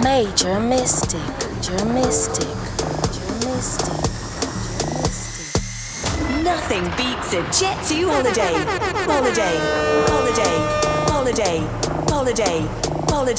Major Mystic, Major Mystic, Major Mystic, Major Mystic. Nothing beats a Jet 2 holiday. Holiday, holiday, holiday, holiday, holiday.